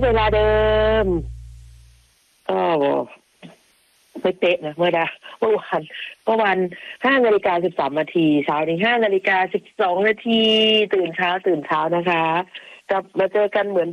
เวลาเดิมก็ไม่เป๊ะนะเมื่อวาน5:13 นาทีเช้านี้5:12 นาทีตื่นเช้านะคะกลับมาเจอกันเหมือน